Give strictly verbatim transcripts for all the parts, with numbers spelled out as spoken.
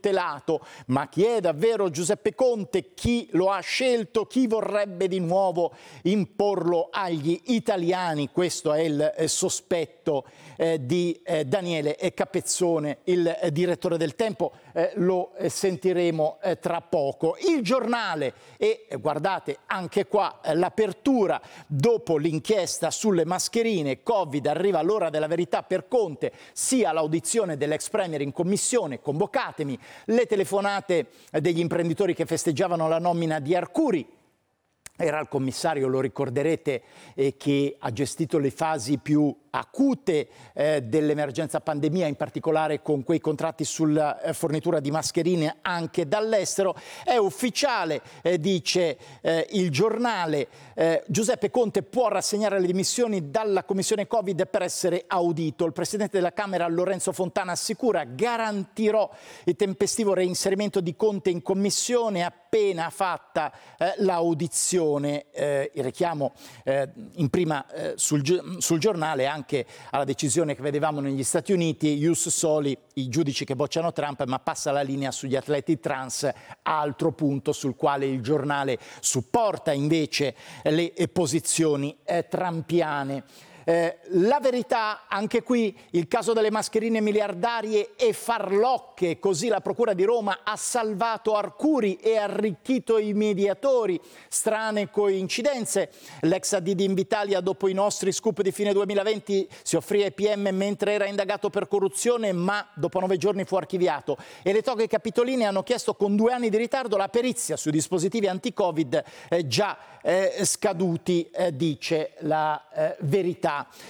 tutelato. Ma chi è davvero Giuseppe Conte? Chi lo ha scelto? Chi vorrebbe di nuovo imporlo agli italiani? Questo è il eh, sospetto eh, di eh, Daniele Capezzone, il eh, direttore del Tempo. Eh, lo eh, sentiremo eh, tra poco. Il Giornale e eh, guardate anche qua eh, l'apertura dopo l'inchiesta sulle mascherine Covid, arriva l'ora della verità per Conte, sia l'audizione dell'ex premier in commissione, convocatemi, le telefonate eh, degli imprenditori che festeggiavano la nomina di Arcuri. Era il commissario, lo ricorderete, eh, che ha gestito le fasi più acute eh, dell'emergenza pandemia, in particolare con quei contratti sulla eh, fornitura di mascherine anche dall'estero. È ufficiale, eh, dice eh, il Giornale, eh, Giuseppe Conte può rassegnare le dimissioni dalla commissione Covid per essere audito. Il presidente della Camera Lorenzo Fontana assicura: garantirò il tempestivo reinserimento di Conte in commissione appena fatta eh, l'audizione. Eh, il richiamo eh, in prima eh, sul, sul Giornale anche alla decisione che vedevamo negli Stati Uniti, ius soli, i giudici che bocciano Trump, ma passa la linea sugli atleti trans, altro punto sul quale il Giornale supporta invece le posizioni eh, trumpiane. Eh, la verità, anche qui il caso delle mascherine miliardarie e farlocche, così la Procura di Roma ha salvato Arcuri e arricchito i mediatori. Strane coincidenze, l'ex A D di Invitalia dopo i nostri scoop di fine duemilaventi si offrì ai P M mentre era indagato per corruzione, ma dopo nove giorni fu archiviato, e le toghe capitoline hanno chiesto con due anni di ritardo la perizia sui dispositivi anti-Covid eh, già eh, scaduti, eh, dice la eh, verità.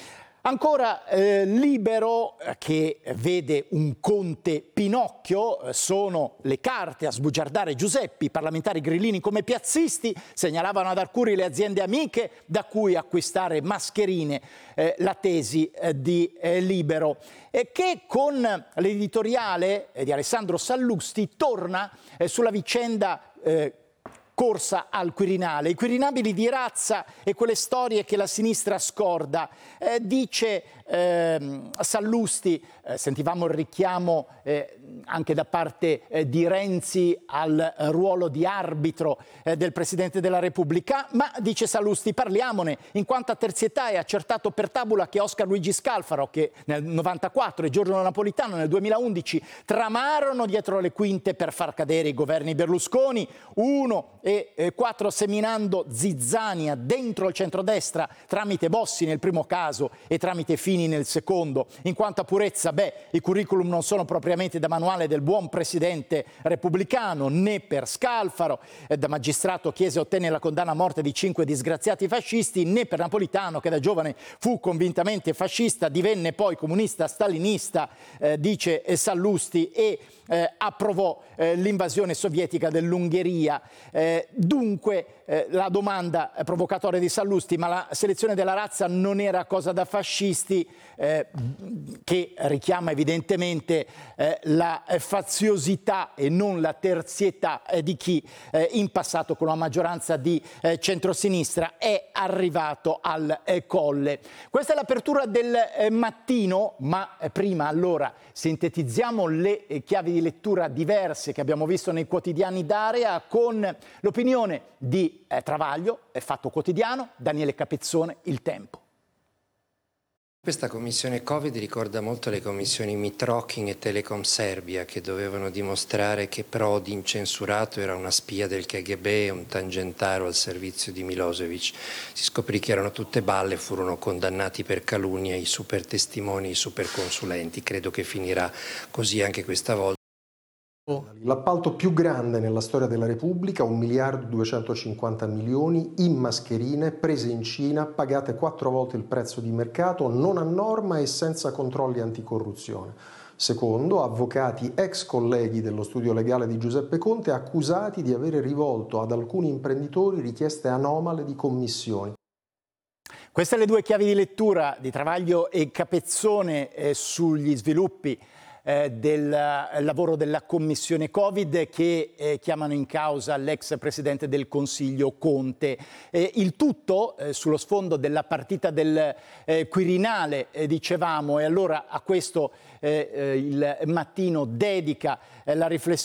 Ancora eh, Libero, eh, che vede un Conte Pinocchio, eh, sono le carte a sbugiardare Giuseppe. I parlamentari grillini come piazzisti segnalavano ad Arcuri le aziende amiche da cui acquistare mascherine, eh, la tesi eh, di eh, Libero, e che con l'editoriale eh, di Alessandro Sallusti torna eh, sulla vicenda eh, corsa al Quirinale, i quirinabili di razza e quelle storie che la sinistra scorda. Eh, dice eh, Sallusti, eh, sentivamo il richiamo eh, anche da parte eh, di Renzi al ruolo di arbitro eh, del Presidente della Repubblica, ma dice Sallusti, parliamone, in quanto a terzietà è accertato per tabula che Oscar Luigi Scalfaro, che nel novantaquattro e Giorgio Napolitano nel duemilaundici tramarono dietro le quinte per far cadere i governi Berlusconi, uno e eh, quattro, seminando zizzania dentro il centrodestra tramite Bossi nel primo caso e tramite Fini nel secondo. In quanto a purezza, beh, i curriculum non sono propriamente da manuale del buon presidente repubblicano, né per Scalfaro, eh, da magistrato chiese e ottenne la condanna a morte di cinque disgraziati fascisti, né per Napolitano, che da giovane fu convintamente fascista, divenne poi comunista stalinista, eh, dice Sallusti, e eh, approvò eh, l'invasione sovietica dell'Ungheria. Eh, dunque eh, la domanda provocatoria di Sallusti, ma la selezione della razza non era cosa da fascisti, eh, che richiama evidentemente eh, la faziosità e non la terzietà eh, di chi eh, in passato con la maggioranza di eh, centrosinistra è arrivato al eh, Colle. Questa è l'apertura del eh, mattino, ma eh, prima allora sintetizziamo le eh, chiavi di lettura diverse che abbiamo visto nei quotidiani d'area con l'opinione di eh, Travaglio, Fatto Quotidiano, Daniele Capezzone, Il Tempo. Questa commissione Covid ricorda molto le commissioni Mitrochin e Telecom Serbia, che dovevano dimostrare che Prodi, incensurato, era una spia del K G B e un tangentaro al servizio di Milosevic. Si scoprì che erano tutte balle e furono condannati per calunnia i super testimoni, i super consulenti. Credo che finirà così anche questa volta. L'appalto più grande nella storia della Repubblica, un miliardo duecentocinquanta milioni in mascherine prese in Cina, pagate quattro volte il prezzo di mercato, non a norma e senza controlli anticorruzione. Secondo, avvocati ex colleghi dello studio legale di Giuseppe Conte accusati di avere rivolto ad alcuni imprenditori richieste anomale di commissioni. Queste le due chiavi di lettura di Travaglio e Capezzone eh, sugli sviluppi Eh, del eh, lavoro della Commissione Covid, che eh, chiamano in causa l'ex Presidente del Consiglio Conte. Eh, il tutto eh, sullo sfondo della partita del eh, Quirinale, eh, dicevamo, e allora a questo eh, eh, il Mattino dedica eh, la riflessione